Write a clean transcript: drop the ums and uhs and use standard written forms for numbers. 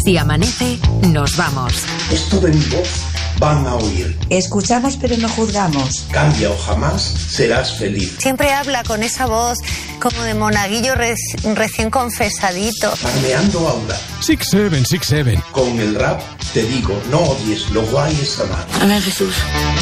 Si amanece, nos vamos. Esto de mi voz van a oír. Escuchamos pero no juzgamos. Cambia o jamás serás feliz. Siempre habla con esa voz como de monaguillo recién confesadito. Farmeando aura. 6-7, 6-7. Con el rap te digo, no odies, lo guay es amar. Amén, Jesús.